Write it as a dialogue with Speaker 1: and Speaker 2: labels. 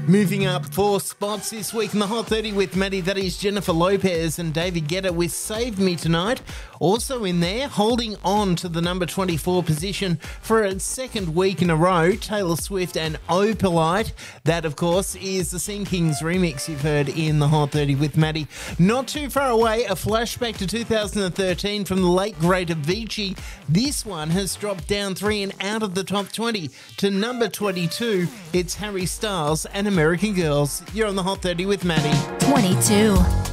Speaker 1: Moving up 4 spots this week in the Hot 30 with Maddie, that is Jennifer Lopez and David Guetta with Save Me Tonight. Also in there, holding on to the number 24 position for a second week in a row, Taylor Swift and Opalite. That, of course, is the Sing Kings remix you've heard in the Hot 30 with Maddie. Not too far away, a flashback to 2013 from the late great Avicii. This one has dropped down 3 and out of the top 20 to number 22. It's Harry Styles and American Girls. You're on the Hot 30 with Maddie.
Speaker 2: 22.